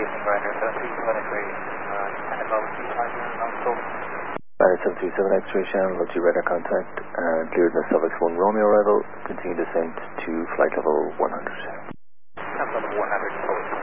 evening, Ryder 737 X-ray, Annabelle 250 non-stop. Ryder 737 X-ray channel, look to radar contact, and cleared in the Suffix 1 Romeo arrival, continue descent to flight level 100. Flight level 100,